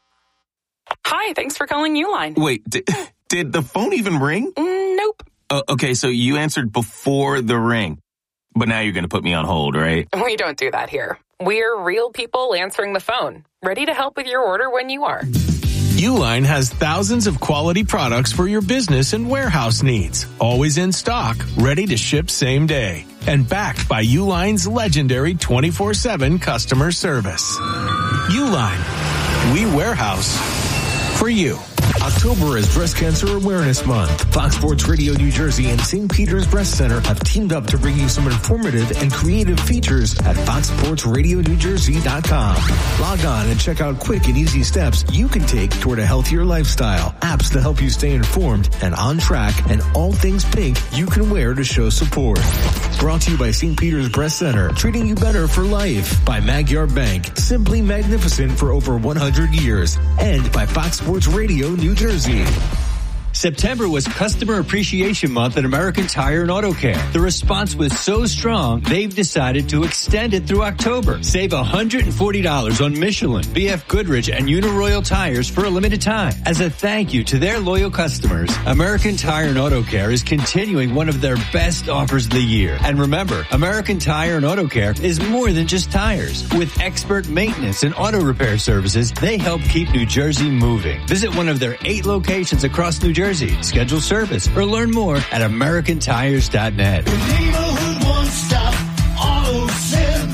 Hi, thanks for calling Uline. Wait, did, did the phone even ring? Mm, nope. Uh, okay, so you answered before the ring. But now you're going to put me on hold, right? We don't do that here. We're real people answering the phone. Ready to help with your order when you are. Uline has thousands of quality products for your business and warehouse needs. Always in stock, ready to ship same day. And backed by Uline's legendary twenty-four seven customer service. Uline. We warehouse for you. October is Breast Cancer Awareness Month. Fox Sports Radio New Jersey and Saint Peter's Breast Center have teamed up to bring you some informative and creative features at fox sports radio new jersey dot com. Log on and check out quick and easy steps you can take toward a healthier lifestyle, apps to help you stay informed and on track, and all things pink you can wear to show support. Brought to you by Saint Peter's Breast Center, treating you better for life. By Magyar Bank, simply magnificent for over one hundred years. And by Fox Sports Radio New Jersey. September was Customer Appreciation Month at American Tire and Auto Care. The response was so strong, they've decided to extend it through October. Save one hundred forty dollars on Michelin, B F Goodrich, and Uniroyal tires for a limited time. As a thank you to their loyal customers, American Tire and Auto Care is continuing one of their best offers of the year. And remember, American Tire and Auto Care is more than just tires. With expert maintenance and auto repair services, they help keep New Jersey moving. Visit one of their eight locations across New Jersey. Jersey. Schedule service or learn more at american tires dot net. The neighborhood one-stop auto center.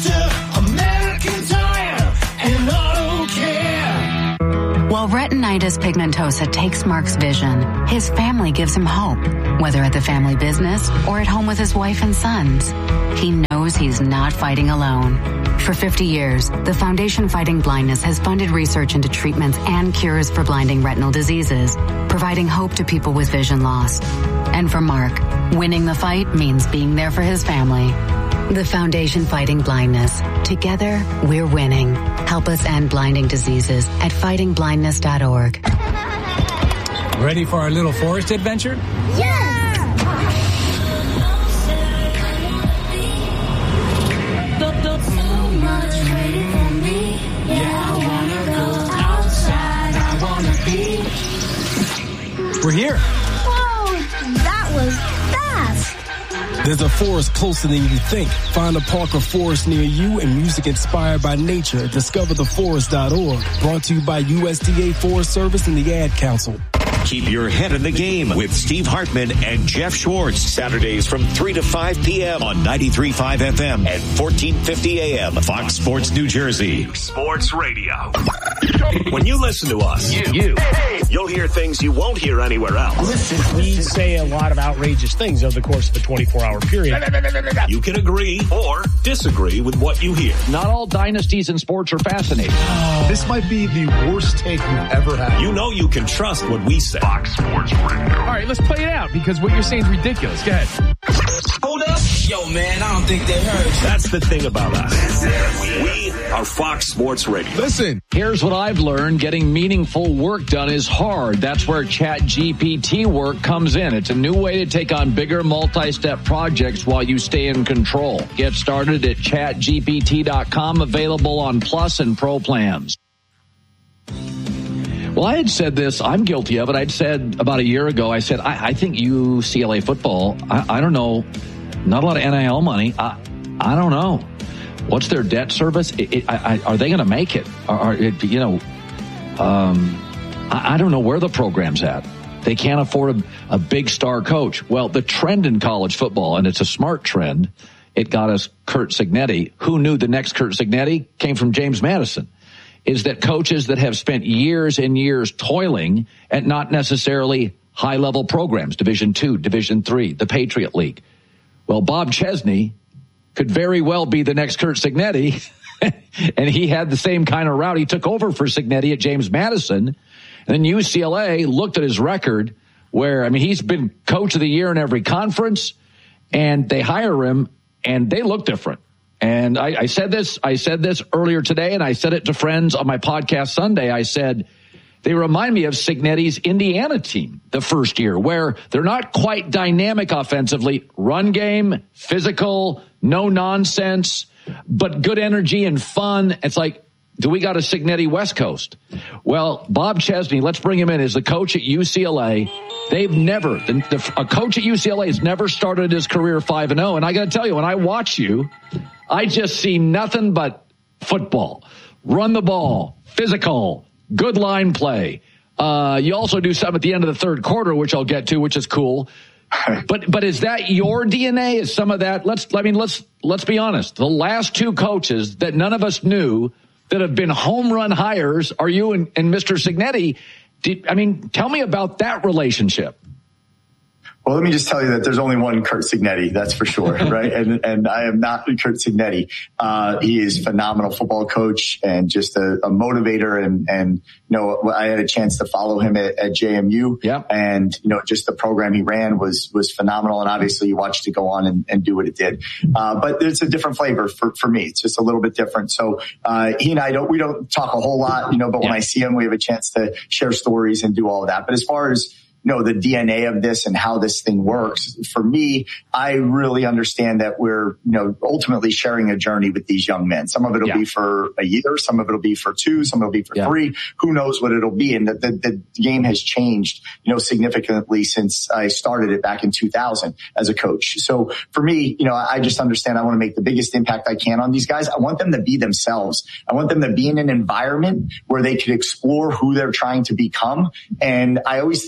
Retinitis pigmentosa takes Mark's vision. His family gives him hope, whether at the family business or at home with his wife and sons. He knows he's not fighting alone. For fifty years, the Foundation Fighting Blindness has funded research into treatments and cures for blinding retinal diseases, providing hope to people with vision loss. And for Mark, winning the fight means being there for his family. The Foundation Fighting Blindness. Together, we're winning. Help us end blinding diseases at fighting blindness dot org. Ready for our little forest adventure? Yes! We're here. Whoa, that was fast. There's a forest closer than you think. Find a park or forest near you and music inspired by nature at discover the forest dot org. Brought to you by U S D A Forest Service and the Ad Council. Keep your head in the game with Steve Hartman and Jeff Schwartz. Saturdays from three to five p.m. on ninety-three point five F M and fourteen fifty A M. Fox Sports New Jersey. Sports Radio. When you listen to us, you, you, you'll hear things you won't hear anywhere else. Listen, we say a lot of outrageous things over the course of a twenty-four hour period. You can agree or disagree with what you hear. Not all dynasties in sports are fascinating. Oh. This might be the worst take we've ever had. You know you can trust what we say. Fox Sports Radio. All right, let's play it out because what you're saying is ridiculous. Go ahead. Hold up. Yo, man, I don't think they heard. That's the thing about us. We are Fox Sports Radio. Listen. Here's what I've learned. Getting meaningful work done is hard. That's where Chat G P T work comes in. It's a new way to take on bigger multi-step projects while you stay in control. Get started at chat G P T dot com, available on Plus and Pro plans. Well, I had said this. I'm guilty of it. I'd said about a year ago, I said, I, I think U C L A football, I, I don't know, not a lot of N I L money. I, I don't know. What's their debt service? It, it, I, I, are they going to make it? Are, are it, you know, um, I, I don't know where the program's at. They can't afford a, a big star coach. Well, the trend in college football, and it's a smart trend, it got us Curt Cignetti. Who knew the next Curt Cignetti came from James Madison? Is that coaches that have spent years and years toiling at not necessarily high-level programs, Division two, Division three, the Patriot League. Well, Bob Chesney could very well be the next Curt Cignetti, and he had the same kind of route. He took over for Cignetti at James Madison, and then U C L A looked at his record where, I mean, he's been coach of the year in every conference, and they hire him, and they look different. And I, I said this, I said this earlier today, and I said it to friends on my podcast Sunday. I said, they remind me of Cignetti's Indiana team the first year, where they're not quite dynamic offensively, run game, physical, no nonsense, but good energy and fun. It's like, do we got a Cignetti West Coast? Well, Bob Chesney, let's bring him in, is the coach at U C L A. They've never, the, the, a coach at U C L A has never started his career five and oh. And I got to tell you, when I watch you, I just see nothing but football, run the ball, physical, good line play. Uh, you also do something at the end of the third quarter, which I'll get to, which is cool. But, but is that your D N A? Is some of that? Let's, I mean, let's, let's be honest. The last two coaches that none of us knew that have been home run hires are you and, and Mister Cignetti. Did, I mean, tell me about that relationship. Well, let me just tell you that there's only one Curt Cignetti, that's for sure, right? And and I am not Curt Cignetti. Uh, he is a phenomenal football coach and just a, a motivator. And, and, you know, I had a chance to follow him at, at J M U. Yeah. And, you know, just the program he ran was, was phenomenal. And obviously you watched it go on and, and do what it did. Uh, but it's a different flavor for, for me. It's just a little bit different. So, uh, he and I don't, we don't talk a whole lot, you know, but yeah. when I see him, we have a chance to share stories and do all of that. But as far as, you know, the D N A of this and how this thing works. For me, I really understand that we're, you know, ultimately sharing a journey with these young men. Some of it'll yeah. be for a year. Some of it'll be for two. Some of it'll be for yeah. three. Who knows what it'll be? And the, the, the game has changed, you know, significantly since I started it back in two thousand as a coach. So for me, you know, I just understand I want to make the biggest impact I can on these guys. I want them to be themselves. I want them to be in an environment where they could explore who they're trying to become. And I always think this, when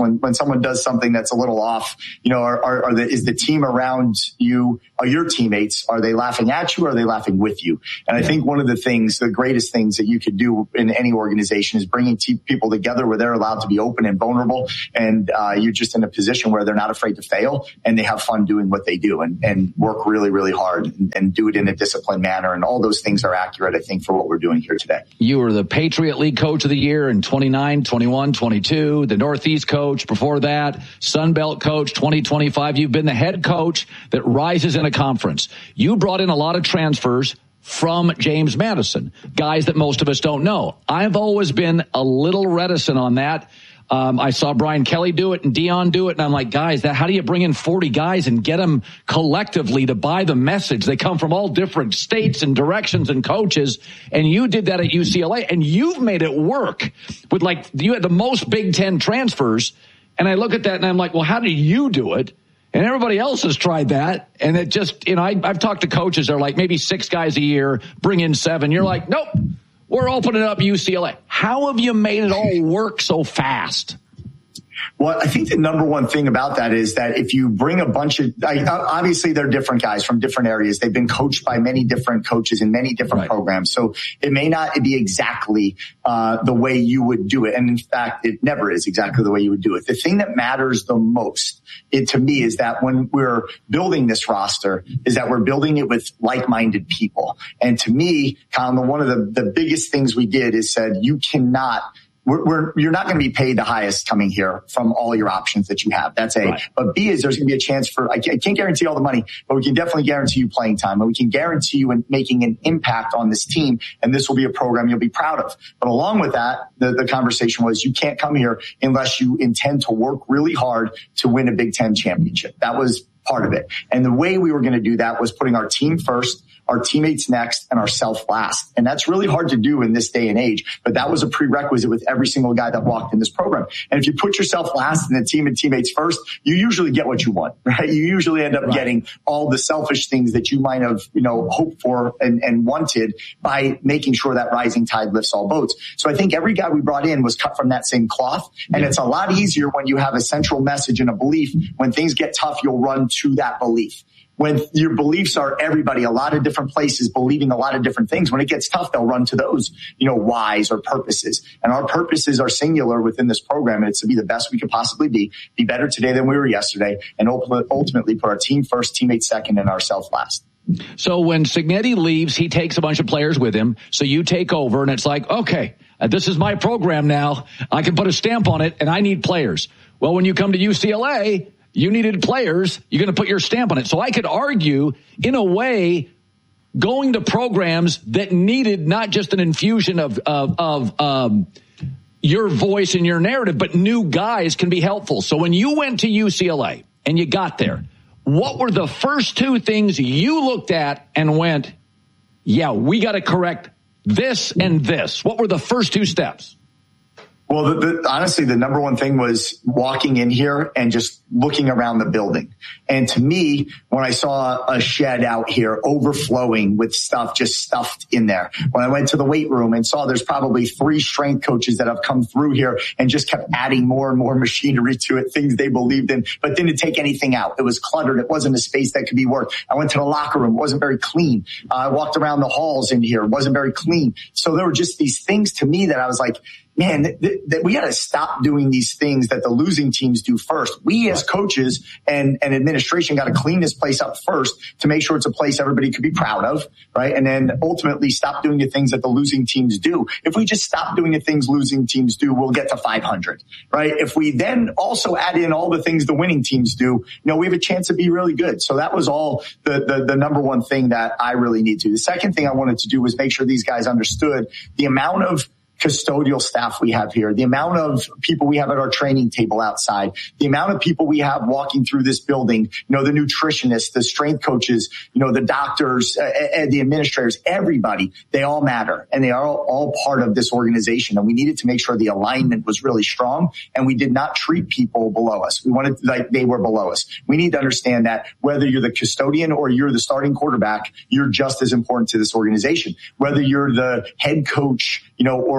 when, when someone does something that's a little off, you know, are, are, are the, is the team around you, are your teammates, are they laughing at you or are they laughing with you? And I think one of the things, the greatest things that you could do in any organization is bringing te- people together where they're allowed to be open and vulnerable. And, uh, you're just in a position where they're not afraid to fail and they have fun doing what they do and, and work really, really hard and, and do it in a disciplined manner. And all those things are accurate, I think, for what we're doing here today. You were the Patriot League Coach of the Year in twenty-nine, twenty-one, twenty-two, the Northeast Coach before that, Sun Belt Coach twenty twenty-five. You've been the head coach that rises in a conference. You brought in a lot of transfers from James Madison, guys that most of us don't know. I've always been a little reticent on that. Um, I saw Brian Kelly do it and Dion do it, and I'm like, guys, that how do you bring in forty guys and get them collectively to buy the message? They come from all different states and directions and coaches, and you did that at U C L A, and you've made it work with, like, you had the most Big Ten transfers, and I look at that and I'm like, well, how do you do it? And everybody else has tried that, and it just, you know, I, I've talked to coaches, they're like, maybe six guys a year, bring in seven. You're like, nope. We're opening up U C L A. How have you made it all work so fast? Well, I think the number one thing about that is that if you bring a bunch of, obviously they're different guys from different areas. They've been coached by many different coaches in many different right. programs. So it may not be exactly uh, the way you would do it. And in fact, it never is exactly the way you would do it. The thing that matters the most it, to me is that when we're building this roster is that we're building it with like-minded people. And to me, Colin, one of the, the biggest things we did is said, you cannot We're, we're, you're not going to be paid the highest coming here from all your options that you have. That's A. Right. But B is there's going to be a chance for, I can't, I can't guarantee all the money, but we can definitely guarantee you playing time. And we can guarantee you in making an impact on this team. And this will be a program you'll be proud of. But along with that, the, the conversation was you can't come here unless you intend to work really hard to win a Big Ten championship. That was part of it. And the way we were going to do that was putting our team first, our teammates next, and ourselves last. And that's really hard to do in this day and age, but that was a prerequisite with every single guy that walked in this program. And if you put yourself last and the team and teammates first, you usually get what you want, right? You usually end up right. getting all the selfish things that you might have, you know, hoped for and, and wanted by making sure that rising tide lifts all boats. So I think every guy we brought in was cut from that same cloth. And yeah. it's a lot easier when you have a central message and a belief. When things get tough, you'll run to that belief. When your beliefs are everybody, a lot of different places believing a lot of different things, when it gets tough, they'll run to those, you know, whys or purposes. And our purposes are singular within this program. And it's to be the best we could possibly be, be better today than we were yesterday, and ultimately put our team first, teammates second, and ourselves last. So when Cignetti leaves, he takes a bunch of players with him. So you take over and it's like, okay, uh, this is my program now. I can put a stamp on it and I need players. Well, when you come to U C L A, you needed players. You're going to put your stamp on it. So I could argue, in a way, going to programs that needed not just an infusion of of, of um, your voice and your narrative, but new guys can be helpful. So when you went to U C L A and you got there, what were the first two things you looked at and went, yeah, we got to correct this and this? What were the first two steps? Well, the, the, honestly, the number one thing was walking in here and just looking around the building. And to me, when I saw a shed out here overflowing with stuff just stuffed in there, when I went to the weight room and saw there's probably three strength coaches that have come through here and just kept adding more and more machinery to it, things they believed in, but didn't take anything out. It was cluttered. It wasn't a space that could be worked. I went to the locker room. It wasn't very clean. Uh, I walked around the halls in here. It wasn't very clean. So there were just these things to me that I was like, man, that th- th- we got to stop doing these things that the losing teams do first. We as coaches and, and administration got to clean this place up first to make sure it's a place everybody could be proud of, right? And then ultimately stop doing the things that the losing teams do. If we just stop doing the things losing teams do, we'll get to five hundred, right? If we then also add in all the things the winning teams do, you know, we have a chance to be really good. So that was all the, the, the number one thing that I really need to do. The second thing I wanted to do was make sure these guys understood the amount of custodial staff we have here, the amount of people we have at our training table outside, the amount of people we have walking through this building, you know, the nutritionists, the strength coaches, you know, the doctors, uh, and the administrators, everybody, they all matter and they are all, all part of this organization. And we needed to make sure the alignment was really strong and we did not treat people below us. We wanted like they were below us. We need to understand that whether you're the custodian or you're the starting quarterback, you're just as important to this organization. Whether you're the head coach, you know, or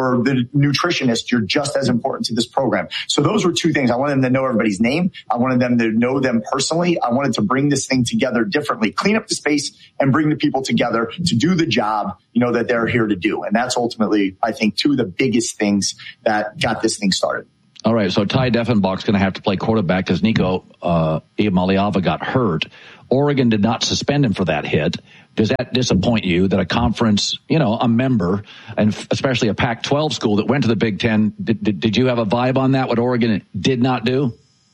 or the nutritionist, you're just as important to this program. So those were two things. I wanted them to know everybody's name. I wanted them to know them personally. I wanted to bring this thing together differently, clean up the space and bring the people together to do the job, you know, that they're here to do. And that's ultimately, I think, two of the biggest things that got this thing started. All right, so Ty Deffenbach's going to have to play quarterback because Nico uh, Iamaleava got hurt. Oregon did not suspend him for that hit. Does that disappoint you that a conference, you know, a member, and especially a Pac twelve school that went to the Big Ten, did, did, did you have a vibe on that, what Oregon did not do?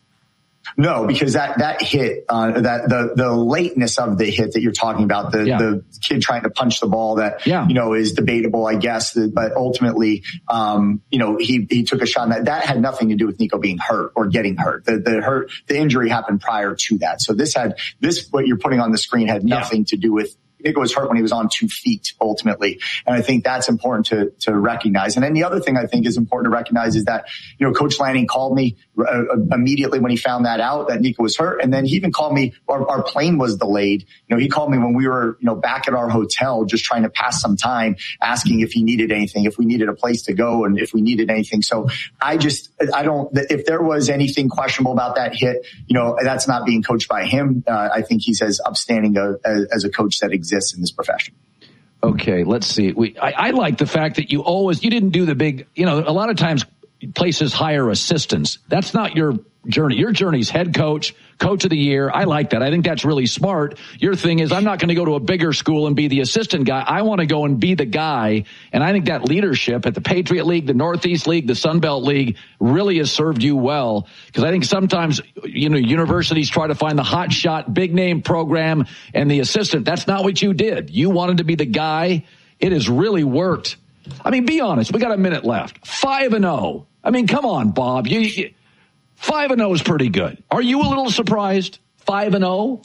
No, because that, that hit, uh, that the, the lateness of the hit that you're talking about, the, yeah. the kid trying to punch the ball that, yeah. you know, is debatable, I guess, but ultimately, um, you know, he, he took a shot and that, that had nothing to do with Nico being hurt or getting hurt. The, the hurt, the injury happened prior to that. So this had, this, what you're putting on the screen had nothing yeah. to do with Nico was hurt when he was on two feet, ultimately. And I think that's important to, to recognize. And then the other thing I think is important to recognize is that, you know, Coach Lanning called me uh, immediately when he found that out, that Nico was hurt. And then he even called me, our, our plane was delayed. You know, he called me when we were, you know, back at our hotel, just trying to pass some time, asking if he needed anything, if we needed a place to go and if we needed anything. So I just, I don't, if there was anything questionable about that hit, you know, that's not being coached by him. Uh, I think he's as upstanding a, as, as a coach that exists in this profession. Okay, let's see. We, I, I like the fact that you always, you didn't do the big, you know, a lot of times places hire assistants. That's not your journey. Your journey's head coach, coach of the year. I like that. I think that's really smart. Your thing is, I'm not going to go to a bigger school and be the assistant guy. I want to go and be the guy. And I think that leadership at the Patriot League, the Northeast League, the Sun Belt League really has served you well. Because I think sometimes, you know, universities try to find the hot shot, big name program and the assistant. That's not what you did. You wanted to be the guy. It has really worked. I mean, be honest. We got a minute left. Five and oh. I mean, come on, Bob. You, you Five and zero is pretty good. Are you a little surprised? Five and zero?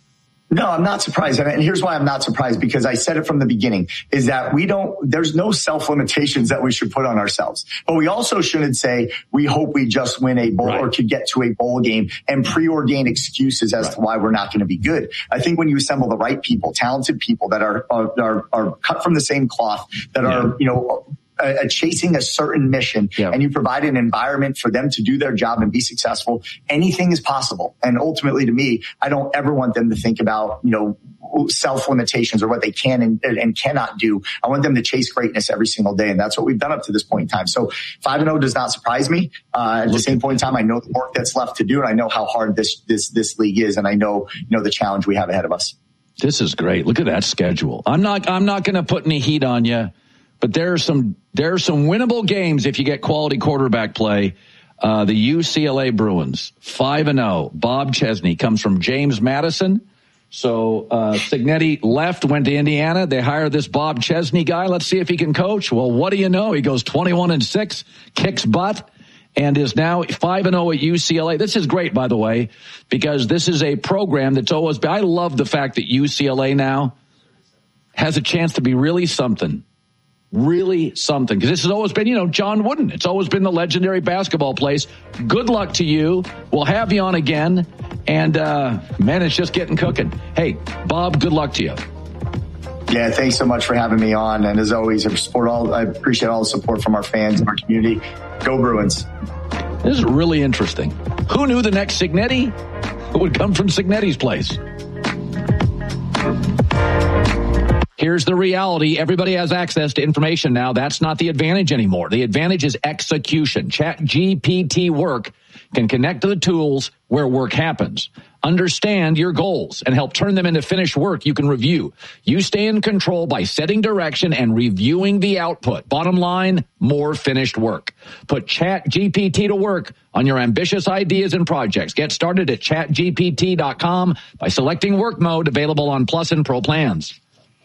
No, I'm not surprised. And here's why I'm not surprised, because I said it from the beginning, is that we don't, there's no self-limitations that we should put on ourselves. But we also shouldn't say, we hope we just win a bowl right. or could get to a bowl game and preordain excuses as right. to why we're not going to be good. I think when you assemble the right people, talented people that are, are, are, are cut from the same cloth, that yeah. are, you know, Uh, chasing a certain mission yeah. and you provide an environment for them to do their job and be successful, anything is possible. And ultimately, to me, I don't ever want them to think about, you know, self-limitations or what they can and, and cannot do. I want them to chase greatness every single day. And that's what we've done up to this point in time. So five and oh does not surprise me. Uh, at the same point in time, I know the work that's left to do, and I know how hard this, this, this league is. And I know, you know, the challenge we have ahead of us. This is great. Look at that schedule. I'm not, I'm not going to put any heat on you. But there are some there are some winnable games if you get quality quarterback play. Uh, the U C L A Bruins, five and zero. Bob Chesney comes from James Madison. So uh, Cignetti left, went to Indiana. They hired this Bob Chesney guy. Let's see if he can coach. Well, what do you know? He goes twenty-one and six, kicks butt, and is now five and zero at U C L A. This is great, by the way, because this is a program that's always been. I love the fact that U C L A now has a chance to be really something. Really something. Because this has always been, you know, John Wooden. It's always been the legendary basketball place. Good luck to you. We'll have you on again. And, uh, man, it's just getting cooking. Hey, Bob, good luck to you. Yeah, thanks so much for having me on. And as always, I support all, I appreciate all the support from our fans and our community. Go Bruins. This is really interesting. Who knew the next Cignetti would come from Cignetti's place? Here's the reality. Everybody has access to information now. That's not the advantage anymore. The advantage is execution. ChatGPT Work can connect to the tools where work happens. Understand your goals and help turn them into finished work you can review. You stay in control by setting direction and reviewing the output. Bottom line, more finished work. Put ChatGPT to work on your ambitious ideas and projects. Get started at chat G P T dot com by selecting work mode, available on Plus and Pro plans.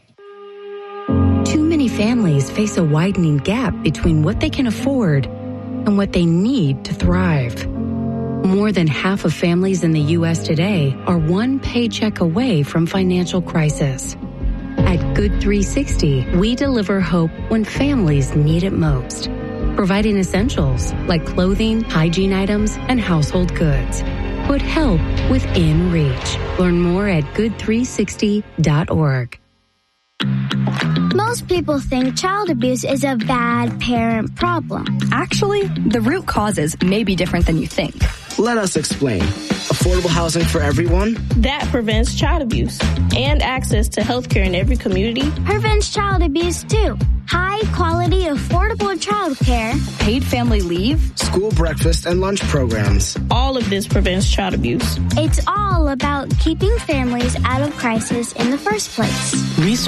Too many families face a widening gap between what they can afford and what they need to thrive. More than half of families in the U S today are one paycheck away from financial crisis. At Good three sixty, we deliver hope when families need it most, providing essentials like clothing, hygiene items, and household goods. Put help within reach. Learn more at good three sixty dot org. Most people think child abuse is a bad parent problem. Actually, the root causes may be different than you think. Let us explain. Affordable housing for everyone? That prevents child abuse. And access to health care in every community prevents child abuse too. High quality, affordable child care. Paid family leave. School breakfast and lunch programs. All of this prevents child abuse. It's all about keeping families out of crisis in the first place. Research